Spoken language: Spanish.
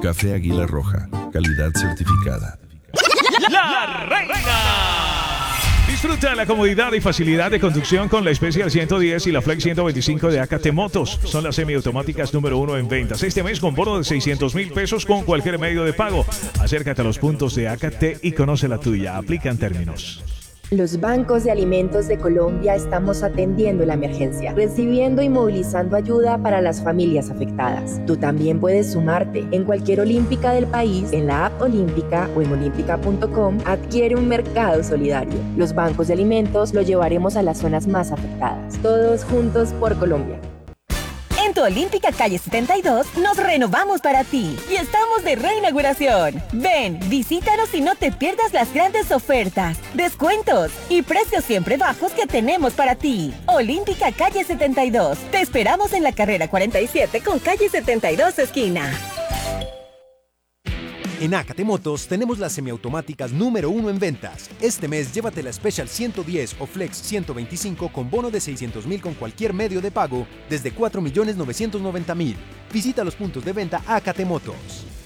Café Águila Roja, calidad certificada. La Reina. Disfruta la comodidad y facilidad de conducción con la Special 110 y la Flex 125 de AKT Motos. Son las semiautomáticas número 1 en ventas. Este mes con bono de 600,000 pesos con cualquier medio de pago. Acércate a los puntos de AKT y conoce la tuya. Aplican términos. Los bancos de alimentos de Colombia estamos atendiendo la emergencia, recibiendo y movilizando ayuda para las familias afectadas. Tú también puedes sumarte. En cualquier olímpica del país, en la app Olímpica o en olímpica.com, adquiere un mercado solidario. Los bancos de alimentos lo llevaremos a las zonas más afectadas. Todos juntos por Colombia. En tu Olímpica Calle 72 nos renovamos para ti y estamos de reinauguración. Ven, visítanos y no te pierdas las grandes ofertas, descuentos y precios siempre bajos que tenemos para ti. Olímpica Calle 72. Te esperamos en la carrera 47 con Calle 72 esquina. En AKT Motos tenemos las semiautomáticas número 1 en ventas. Este mes llévate la Special 110 o Flex 125 con bono de 600,000 con cualquier medio de pago desde 4,990,000. Visita los puntos de venta AKT Motos.